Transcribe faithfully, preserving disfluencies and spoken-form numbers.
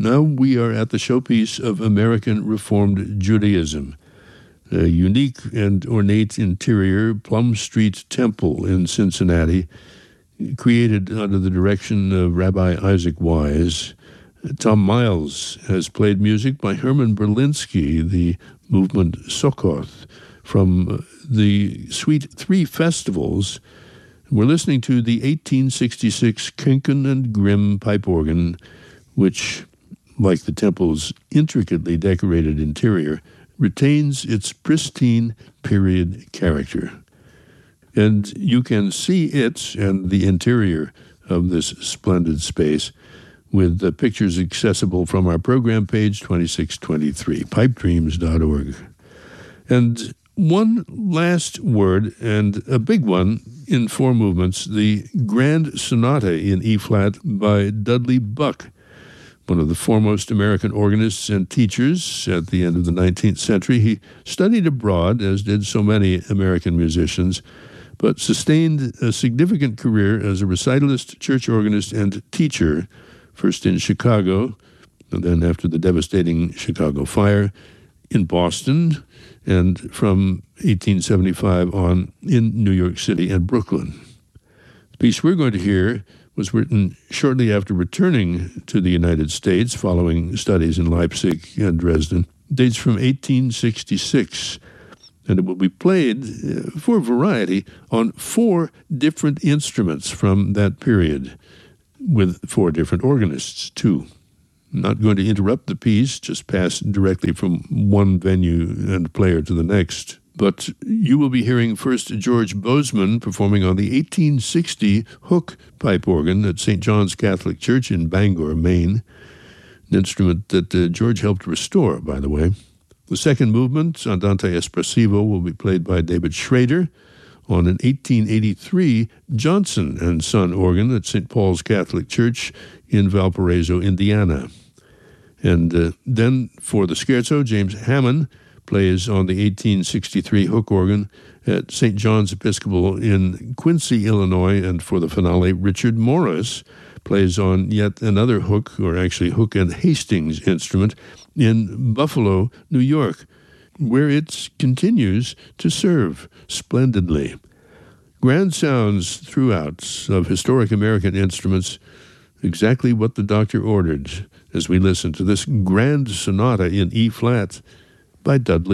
Now we are at the showpiece of American Reformed Judaism, a unique and ornate interior Plum Street Temple in Cincinnati, created under the direction of Rabbi Isaac Wise. Tom Miles has played music by Herman Berlinski, the movement Sukkoth, from the Suite Three Festivals. We're listening to the eighteen sixty-six Kenken and Grimm pipe organ, which, like the temple's intricately decorated interior, retains its pristine period character. And you can see it and the interior of this splendid space with the pictures accessible from our program page twenty-six twenty-three, pipe dreams dot org. And one last word, and a big one, in four movements, the Grand Sonata in E-flat by Dudley Buck, one of the foremost American organists and teachers at the end of the nineteenth century. He studied abroad, as did so many American musicians, but sustained a significant career as a recitalist, church organist, and teacher, first in Chicago, and then after the devastating Chicago fire, in Boston, and from eighteen seventy-five on in New York City and Brooklyn. The piece we're going to hear was written shortly after returning to the United States following studies in Leipzig and Dresden. Dates from eighteen sixty-six, and it will be played uh, for variety on four different instruments from that period, with four different organists, too. I'm not going to interrupt the piece, just pass directly from one venue and player to the next. But you will be hearing first George Bozeman performing on the eighteen sixty Hook pipe organ at Saint John's Catholic Church in Bangor, Maine, an instrument that uh, George helped restore, by the way. The second movement, Andante Espressivo, will be played by David Schrader on an eighteen eighty-three Johnson and Son organ at Saint Paul's Catholic Church in Valparaiso, Indiana. And uh, then for the scherzo, James Hammond plays on the eighteen sixty-three Hook organ at Saint John's Episcopal in Quincy, Illinois. And for the finale, Richard Morris plays on yet another Hook, or actually Hook and Hastings instrument, in Buffalo, New York, where it continues to serve splendidly. Grand sounds throughout of historic American instruments, exactly what the doctor ordered, as we listen to this Grand Sonata in E-flat by Dudley